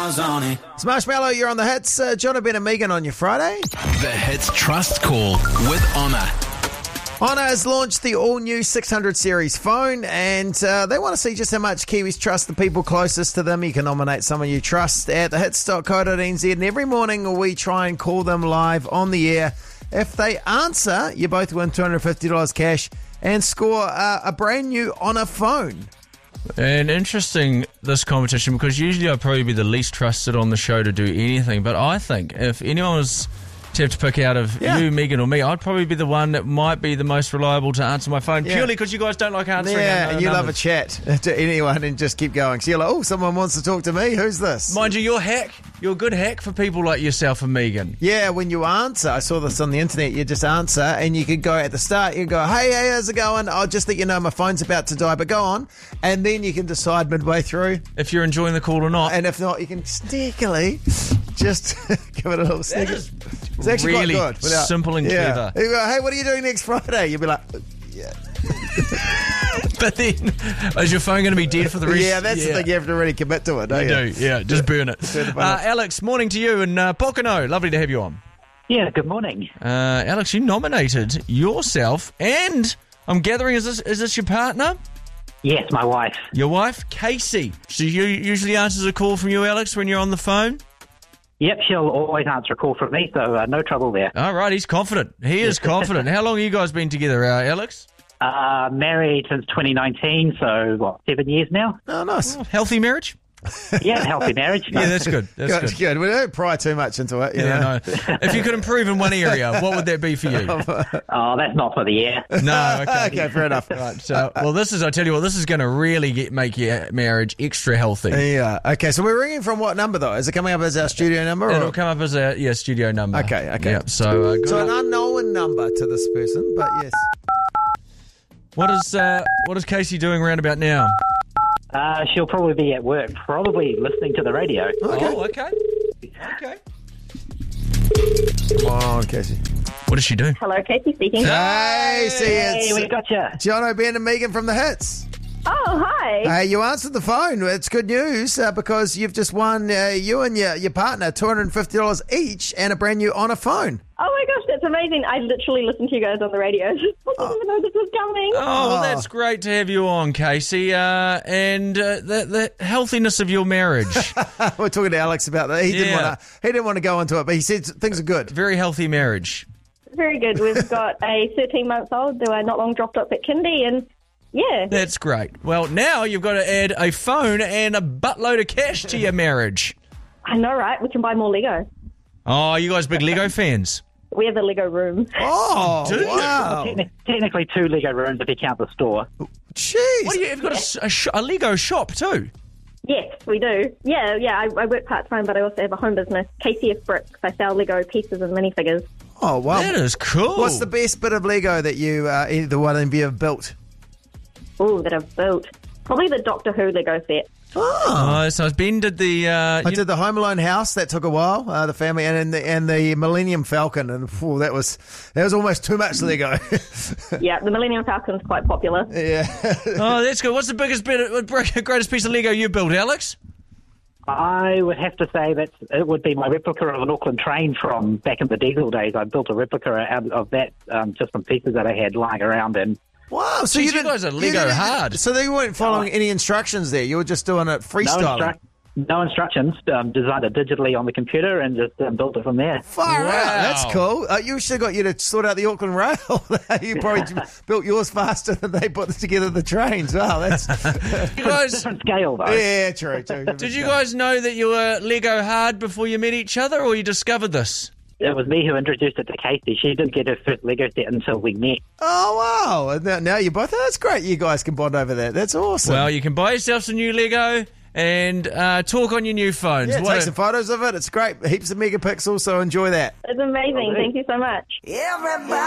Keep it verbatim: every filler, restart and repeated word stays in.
stars on it. It's Marshmallow, you're on the hits. Uh, John, Ben and Megan on your Friday. The Hits Trust Call with Honour. Honour has launched the all-new six hundred series phone, and uh, they want to see just how much Kiwis trust the people closest to them. You can nominate someone you trust at the hits dot co dot n z, and every morning we try and call them live on the air. If they answer, you both win two hundred fifty dollars cash and score uh, a brand new Honour phone. And interesting, this competition, because usually I'd probably be the least trusted on the show to do anything, but I think if anyone was to have to pick out of Yeah. you, Megan, or me, I'd probably be the one that might be the most reliable to answer my phone, Yeah. purely because you guys don't like answering. Yeah, our and you love a numbers. chat to anyone and just keep going. So you're like, oh, someone wants to talk to me. Who's this? Mind you, you're hack. You're a good hack for people like yourself and Megan. Yeah, when you answer, I saw this on the internet, you just answer and you could go at the start, you go, hey, hey, how's it going? I'll just let you know my phone's about to die, but go on. And then you can decide midway through. If you're enjoying the call or not. And if not, you can sneakily just give it a little sneak. is It's actually really quite good. Without- simple and yeah. clever. You go, hey, what are you doing next Friday? You'll be like, yeah. But then, is your phone going to be dead for the rest? Yeah, that's the thing. You have to really commit to it, don't you? You do, yeah. Just burn it. Turn the phone Uh, off. Alex, morning to you in uh, Pocono. Lovely to have you on. Yeah, good morning. Uh, Alex, you nominated yourself, and I'm gathering, is this is this your partner? Yes, my wife. Your wife, Casey. She u- usually answers a call from you, Alex, when you're on the phone. Yep, she'll always answer a call from me, so uh, no trouble there. All right, he's confident. He is confident. How long have you guys been together, uh, Alex? Uh, married since twenty nineteen, so what, seven years now? Oh, nice. Oh, healthy marriage? Yeah, healthy marriage. Yeah, that's good. That's Good, good. good. We don't pry too much into it. You Yeah, know? no. If you could improve in one area, what would that be for you? Oh, that's not for the air. No, okay. Okay, fair enough. Right, so, well, this is, I tell you what, this is going to really get make your marriage extra healthy. Yeah. Okay, so we're ringing from what number, though? Is it coming up as our studio number? Or? It'll come up as a yeah studio number. Okay, okay. Yeah, so, uh, good So an luck. unknown number to this person, but yes. What is uh, what is Casey doing round about now? Uh, she'll probably be at work, probably listening to the radio. Oh, okay. Okay. Come on, Casey. What does she do? Hello, Casey speaking. Hey, see Hey, we it's got you. John, Ben and Megan from the Hits. Oh, hi. Hey, you answered the phone. It's good news uh, because you've just won, uh, you and your, your partner, two hundred fifty dollars each and a brand new Honour phone. Oh my gosh, that's amazing. I literally listened to you guys on the radio. I didn't even know this was coming. Oh, well, that's great to have you on, Casey. Uh, and uh, the, the healthiness of your marriage. We're talking to Alex about that. He didn't Yeah. want to. He didn't want to go into it, but he said things are good. Very healthy marriage. Very good. We've got a thirteen-month-old who I not long dropped off at kindy, and yeah. That's great. Well, now you've got to add a phone and a buttload of cash to your marriage. I know, right? We can buy more Lego. Oh, you guys big Lego fans? We have a Lego room. Oh, do you? wow. Techni- technically two Lego rooms if you count the store. Jeez. What do you, you've got a, s- a, sh- a Lego shop too? Yes, we do. Yeah, yeah. I, I work part-time, but I also have a home business, K C F Bricks. I sell Lego pieces and minifigures. Oh, wow. That is cool. What's the best bit of Lego that you, uh, either one of you have built? Oh, that I've built. Probably the Doctor Who Lego set. Oh. Oh, so Ben did the... Uh, I you- did the Home Alone house. That took a while. Uh, the family and and the, and the Millennium Falcon, and phew, that was that was almost too much Lego. Yeah, the Millennium Falcon's quite popular. yeah. Oh, that's good. What's the biggest bit, of, greatest piece of Lego you built, Alex? I would have to say that it would be my replica of an Auckland train from back in the diesel days. I built a replica out of that, um, just some pieces that I had lying around, and Wow. So Jeez, you didn't- guys are you Lego didn't- hard. So they weren't following any instructions there. You were just doing it no, freestyle. instru- no instructions. Um, designed it digitally on the computer and just um, built it from there. Far Wow. out. That's cool. Uh, you should have got you to sort out the Auckland Rail. You probably built yours faster than they put together the trains. Wow, that's You guys, Different scale, though. yeah, true. true. did you guys know that you were Lego hard before you met each other, or you discovered this? It was me who introduced it to Casey. She didn't get her first Lego set until we met. Oh wow! And Now, now you both. That's great. You guys can bond over that. That's awesome. Well, you can buy yourself some new Lego and uh, talk on your new phones. yeah, What take a- some photos of it. It's great. Heaps of megapixels. So enjoy that. It's amazing. Thank you so much. Everybody